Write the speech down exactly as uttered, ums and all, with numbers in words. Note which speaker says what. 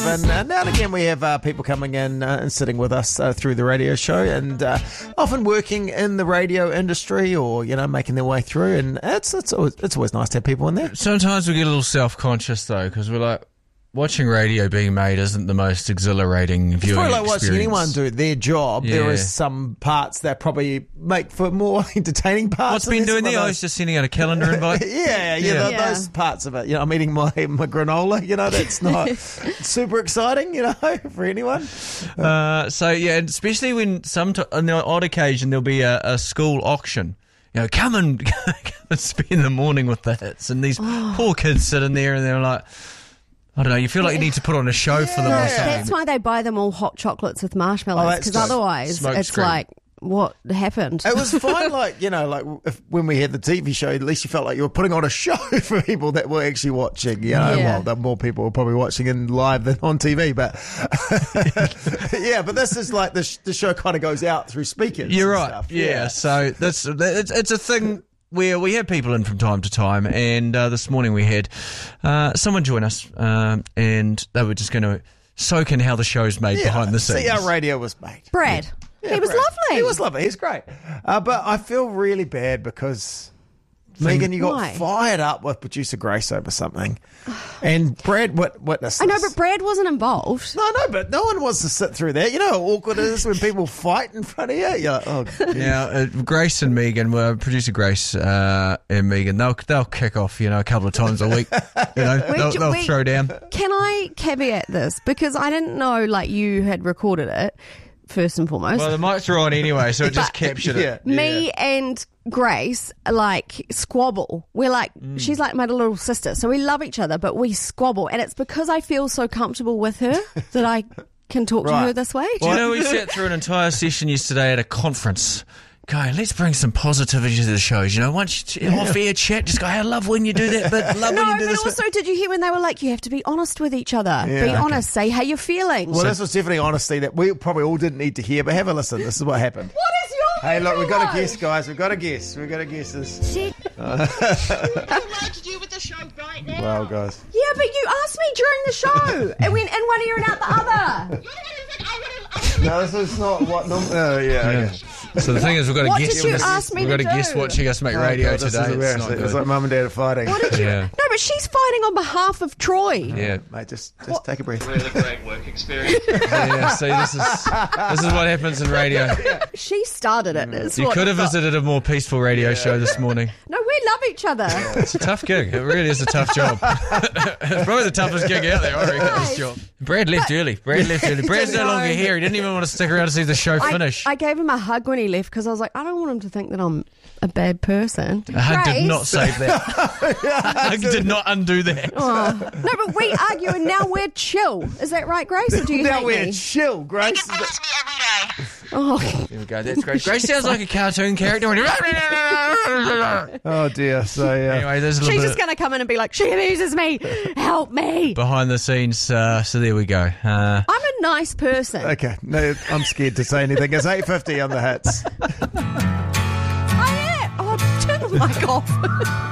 Speaker 1: And uh, now and again we have uh, people coming in uh, and sitting with us uh, through the radio show, and uh, often working in the radio industry or, you know, making their way through, and it's it's always, it's always nice to have people in there.
Speaker 2: Sometimes we get a little self-conscious though, because we're like, watching radio being made isn't the most exhilarating viewing experience.
Speaker 1: It's probably like watching anyone do their job.
Speaker 2: Yeah.
Speaker 1: There is some parts that probably make for more entertaining parts.
Speaker 2: What's been doing there? I was just sending out a calendar invite.
Speaker 1: yeah, yeah, yeah. The,
Speaker 3: Yeah.
Speaker 1: those parts of it. You know, I'm eating my, my granola. You know, that's not super exciting, you know, for anyone.
Speaker 2: Uh, so, yeah, and especially when some t- on the odd occasion there'll be a, a school auction. You know, come and, come and spend the morning with the hits. And these
Speaker 3: Oh.
Speaker 2: poor kids sitting there and they're like, I don't know, you feel like you need to put on a show for them
Speaker 3: No,
Speaker 2: or something.
Speaker 3: that's why they buy them all hot chocolates with
Speaker 1: Oh,
Speaker 3: marshmallows,
Speaker 1: that's
Speaker 3: because
Speaker 1: good.
Speaker 3: otherwise
Speaker 2: Smoke
Speaker 3: it's
Speaker 2: screen.
Speaker 3: like, what happened?
Speaker 1: It was fine, like, you know, like if, when we had the T V show, at least you felt like you were putting on a show for people that were actually watching, you know.
Speaker 3: Yeah.
Speaker 1: Well, the more people were probably watching in live than on T V, but yeah, but this is like the, sh- the show kind of goes out through speakers.
Speaker 2: You're
Speaker 1: and
Speaker 2: right.
Speaker 1: stuff.
Speaker 2: Yeah. So that's it's, it's a thing where we have people in from time to time, and uh, this morning we had uh, someone join us, um, and they were just going to soak in how the show's made
Speaker 1: Yeah,
Speaker 2: behind the scenes.
Speaker 1: see how radio was made.
Speaker 3: Brad.
Speaker 1: Yeah,
Speaker 3: he was
Speaker 1: Brad.
Speaker 3: lovely.
Speaker 1: He was lovely. He's great. Uh, but I feel really bad because, Megan, you got
Speaker 3: Why?
Speaker 1: fired up with producer Grace over something. And Brad wit- witnessed
Speaker 3: I know,
Speaker 1: this.
Speaker 3: but Brad wasn't involved.
Speaker 1: No, no, but no one wants to sit through that. You know how awkward it is when people fight in front of you? You're like, oh, geez.
Speaker 2: Now, uh, Grace and Megan, well, producer Grace uh, and Megan, they'll they'll kick off, you know, a couple of times a week. You know,
Speaker 3: We
Speaker 2: they'll,
Speaker 3: ju-
Speaker 2: they'll
Speaker 3: we-
Speaker 2: throw down.
Speaker 3: Can I caveat this? Because I didn't know, like, you had recorded it, first and foremost.
Speaker 2: Well, the mics are on anyway, so it just
Speaker 3: But-
Speaker 2: captured
Speaker 1: Yeah.
Speaker 2: it.
Speaker 3: Me and Grace, like, squabble. We're like,
Speaker 2: Mm.
Speaker 3: she's like my little sister, so we love each other, but we squabble. And it's because I feel so comfortable with her that I can talk to
Speaker 1: Right.
Speaker 3: her this way.
Speaker 2: Do you know, we sat through an entire session yesterday at a conference going, let's bring some positivity to the shows. You know, once you off air chat, just go, hey, I love when you do that, but love
Speaker 3: No,
Speaker 2: when you do
Speaker 3: but
Speaker 2: this.
Speaker 3: also, did you hear when they were like, you have to be honest with each other?
Speaker 1: Yeah,
Speaker 3: be
Speaker 1: okay.
Speaker 3: honest, say how you're feeling.
Speaker 1: Well, this was definitely honesty that we probably all didn't need to hear, but have a listen. This is what happened.
Speaker 3: What is your
Speaker 1: Hey, look, we've got
Speaker 3: visual?
Speaker 1: a guess, guys. We've got a guess. We've got a guess. This.
Speaker 3: Shit.
Speaker 4: What are you allowed to do with the show right now?
Speaker 1: Wow, guys.
Speaker 3: Yeah, but you asked me during the show. It went in one ear and out the other.
Speaker 1: No, this is not what. No, oh, yeah. Okay.
Speaker 2: So the thing is, we've got a
Speaker 3: What
Speaker 2: guest.
Speaker 3: did you ask me
Speaker 2: we've got
Speaker 3: to
Speaker 2: a guest
Speaker 3: do?
Speaker 2: watching us make
Speaker 1: Oh,
Speaker 2: radio
Speaker 1: God, this is
Speaker 2: today. It's not
Speaker 1: embarrassing.
Speaker 2: good.
Speaker 1: It's like mum and dad are fighting.
Speaker 3: What did you?
Speaker 2: Yeah.
Speaker 3: No, but she's fighting on behalf of Troy.
Speaker 2: Yeah.
Speaker 1: Mate, just, just take a breath.
Speaker 4: Really great work experience.
Speaker 2: yeah. See, this is this is what happens in radio.
Speaker 3: She started it. is
Speaker 2: You
Speaker 3: what
Speaker 2: could have
Speaker 3: it's
Speaker 2: visited a more peaceful radio show this morning.
Speaker 3: like. No, we love each other.
Speaker 2: It's a tough gig. It really is a tough job. It's probably the toughest gig out there, I reckon, this job. Brad left early. Brad left early. Brad's no longer here. He didn't even want to stick around to see the show
Speaker 3: I,
Speaker 2: finish.
Speaker 3: I gave him a hug when he left because I was like, I don't want him to think that I'm a bad person.
Speaker 2: A hug did
Speaker 3: Grace-
Speaker 2: not save that. A hug did not undo that.
Speaker 3: Oh. No, but we argue and now we're chill. Is that right, Grace? Or do you
Speaker 1: Now
Speaker 3: hate
Speaker 1: we're
Speaker 3: me?
Speaker 1: chill, Grace.
Speaker 4: me every day.
Speaker 3: Oh,
Speaker 2: There we go. That's great. Grace sounds like a cartoon character.
Speaker 1: Oh, dear. So, yeah.
Speaker 2: Anyway, there's a little
Speaker 3: she's
Speaker 2: bit
Speaker 3: just going to come in and be like, she abuses me. Help me.
Speaker 2: behind the scenes. Uh, so there we go. Uh,
Speaker 3: I'm a nice person.
Speaker 1: Okay. No, I'm scared to say anything. It's eight fifty on the hits.
Speaker 3: I am. Oh, turn the mic off.